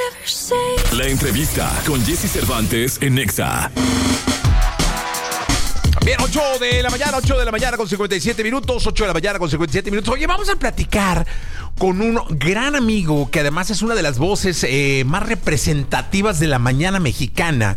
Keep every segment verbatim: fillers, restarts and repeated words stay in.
La entrevista con Jesse Cervantes en Nexa. Bien, ocho de la mañana, ocho de la mañana con cincuenta y siete minutos, ocho de la mañana con cincuenta y siete minutos. Oye, vamos a platicar con un gran amigo que además es una de las voces eh, más representativas de la mañana mexicana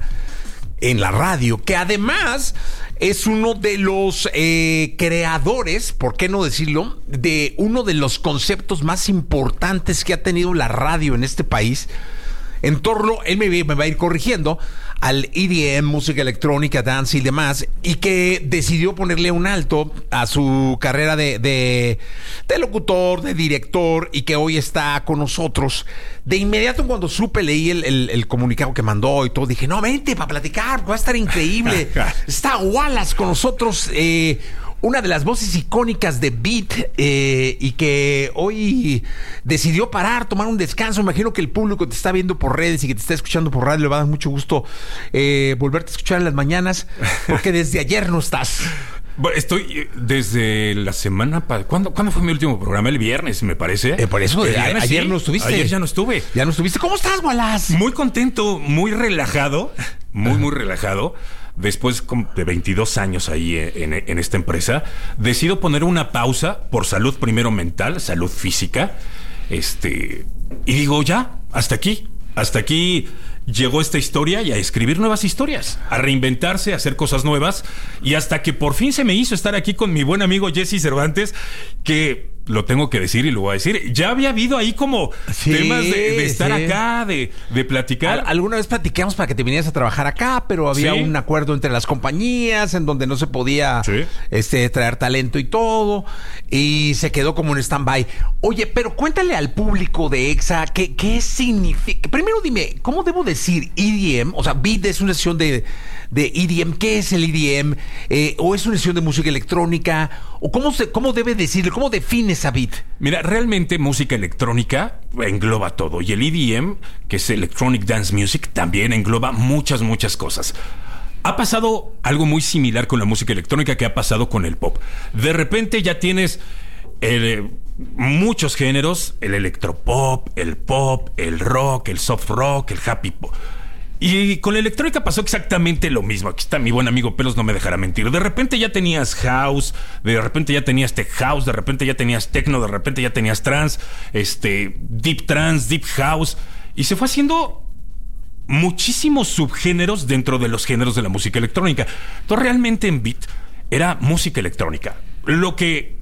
en la radio, que además es uno de los eh, creadores, ¿por qué no decirlo?, de uno de los conceptos más importantes que ha tenido la radio en este país, en torno, él me, me va a ir corrigiendo, al E D M, música electrónica, dance y demás, y que decidió ponerle un alto a su carrera de, de, de locutor, de director, y que hoy está con nosotros. De inmediato, cuando supe, leí el, el, el comunicado que mandó y todo, dije, no, vente para platicar, va a estar increíble. Está Wallace con nosotros, eh, una de las voces icónicas de Beat, eh, y que hoy decidió parar, tomar un descanso. Imagino que el público te está viendo por redes y que te está escuchando por radio. Le va a dar mucho gusto eh, volverte a escuchar en las mañanas, porque desde ayer no estás. Bueno, estoy desde la semana... Pa- ¿Cuándo, ¿Cuándo fue mi último programa? El viernes, me parece. Eh, por eso, el viernes, ayer sí. no estuviste. Ayer ya no estuve. Ya no estuviste. ¿Cómo estás, Wallace? Muy contento, muy relajado, muy, muy relajado. Después de veintidós años ahí en, en esta empresa, decido poner una pausa por salud primero mental, salud física. Este, y digo, ya, hasta aquí. Hasta aquí llegó esta historia y a escribir nuevas historias, a reinventarse, a hacer cosas nuevas. Y hasta que por fin se me hizo estar aquí con mi buen amigo Jesse Cervantes, que lo tengo que decir y lo voy a decir. Ya había habido ahí como sí, temas de, de estar sí. acá, de, de platicar. Al, alguna vez platicamos para que te vinieras a trabajar acá, pero había sí. un acuerdo entre las compañías en donde no se podía sí. este, traer talento y todo, y se quedó como en stand-by. Oye, pero cuéntale al público de Exa qué, qué significa. Primero dime, ¿cómo debo decir E D M? O sea, Beat es una sesión de, de E D M. ¿Qué es el E D M? Eh, ¿O es una sesión de música electrónica? ¿O cómo, se, cómo debe decirlo? ¿Cómo define esa Beat? Mira, realmente música electrónica engloba todo. Y el E D M, que es Electronic Dance Music, también engloba muchas, muchas cosas. Ha pasado algo muy similar con la música electrónica que ha pasado con el pop. De repente ya tienes el, muchos géneros, el electropop, el pop, el rock, el soft rock, el happy pop. Y con la electrónica pasó exactamente lo mismo. Aquí está mi buen amigo Pelos, no me dejará mentir. De repente ya tenías house, de repente ya tenías tech house, de repente ya tenías techno, de repente ya tenías trance, este, deep trance, deep house. Y se fue haciendo muchísimos subgéneros dentro de los géneros de la música electrónica. Entonces realmente en Beat era música electrónica. Lo que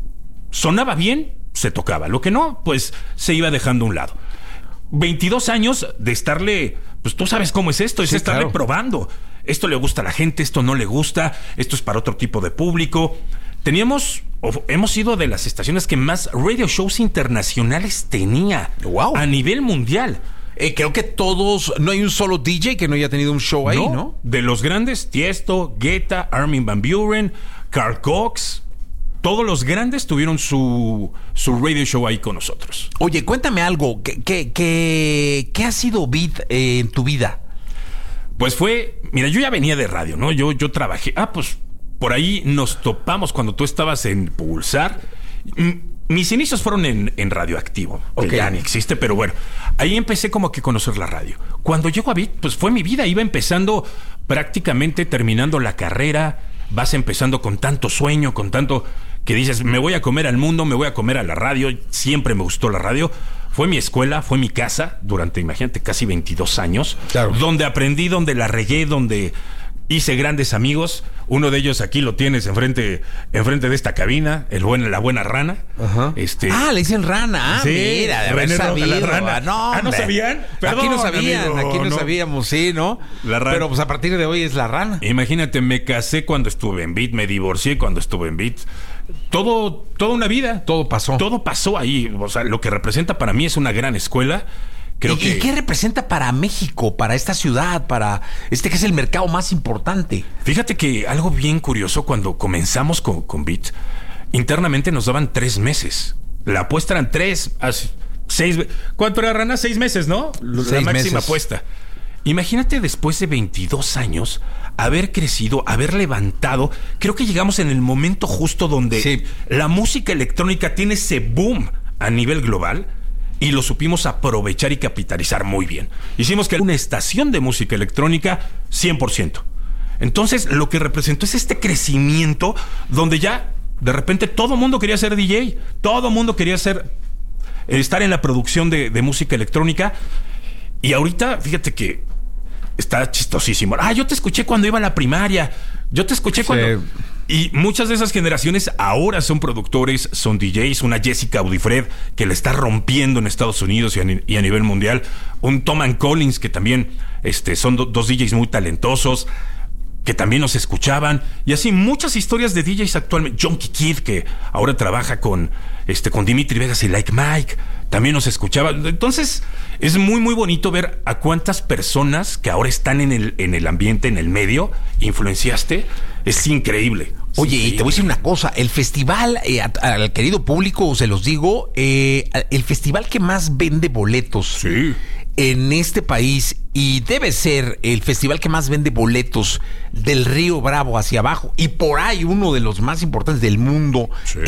sonaba bien, se tocaba. Lo que no, pues se iba dejando a un lado. veintidós años de estarle... Pues tú sabes cómo es esto, es sí, estarle claro. probando. Esto le gusta a la gente, esto no le gusta, esto es para otro tipo de público. Teníamos, o hemos sido de las estaciones que más radio shows internacionales tenía. Wow. A nivel mundial. Eh, creo que todos, no hay un solo D J que no haya tenido un show ahí, ¿no? ¿no? De los grandes, Tiesto, Guetta, Armin van Buuren, Carl Cox... Todos los grandes tuvieron su, su radio show ahí con nosotros. Oye, cuéntame algo. ¿Qué, qué, qué, qué ha sido Beat eh, en tu vida? Pues fue... Mira, yo ya venía de radio, ¿no? Yo, yo trabajé... Ah, pues por ahí nos topamos cuando tú estabas en Pulsar. Mis inicios fueron en, en Radioactivo. Okay. Que ya ni existe, pero bueno. Ahí empecé como que a conocer la radio. Cuando llego a Beat, pues fue mi vida. Iba empezando prácticamente terminando la carrera. Vas empezando con tanto sueño, con tanto... que dices, me voy a comer al mundo, me voy a comer a la radio. Siempre me gustó la radio. Fue mi escuela, fue mi casa durante, imagínate, casi veintidós años. Claro. Donde aprendí, donde la regué, donde hice grandes amigos. Uno de ellos aquí lo tienes enfrente, enfrente de esta cabina, el buen, la buena Rana. Ajá. Este, ah, le dicen Rana. Ah, sí, mira, de haber sabido. La Rana. No, ah, ¿no sabían? Perdón, aquí no sabían, amigo, aquí no, no sabíamos, sí, ¿no? La Rana. Pero pues a partir de hoy es la Rana. Imagínate, me casé cuando estuve en Beat, me divorcié cuando estuve en Beat. Todo, toda una vida. Todo pasó. Todo pasó ahí. O sea, lo que representa para mí es una gran escuela. Creo ¿Y, que... ¿Y qué representa para México, para esta ciudad, para este que es el mercado más importante? Fíjate que algo bien curioso, cuando comenzamos con, con Beat, internamente nos daban tres meses. La apuesta eran tres, seis... ¿Cuánto era, Rana? Seis meses, ¿no? Seis La máxima meses. apuesta. Imagínate después de veintidós años haber crecido, haber levantado. Creo que llegamos en el momento justo donde sí. la música electrónica tiene ese boom a nivel global. y lo supimos aprovechar y capitalizar muy bien. Hicimos que una estación de música electrónica cien por ciento. Entonces, lo que representó es este crecimiento donde ya, de repente, todo mundo quería ser D J. Todo mundo quería ser, estar en la producción de, de música electrónica. Y ahorita, fíjate que está chistosísimo. Ah, yo te escuché cuando iba a la primaria. Yo te escuché cuando... Sí. Y muchas de esas generaciones ahora son productores, son D Js. Una Jessica Audifred que la está rompiendo en Estados Unidos y a, y a nivel mundial. Un Tom and Collins que también este, son do, dos D Js muy talentosos, que también nos escuchaban. Y así muchas historias de D Js actualmente. Junkie Kid, que ahora trabaja con, este, con Dimitri Vegas y Like Mike, también nos escuchaba. Entonces es muy muy bonito ver a cuántas personas que ahora están en el, en el ambiente, en el medio, influenciaste. Es increíble. Es Oye, increíble. Y te voy a decir una cosa. El festival, eh, a, al querido público, se los digo, eh, el festival que más vende boletos sí. en este país, y debe ser el festival que más vende boletos del Río Bravo hacia abajo, y por ahí uno de los más importantes del mundo, sí.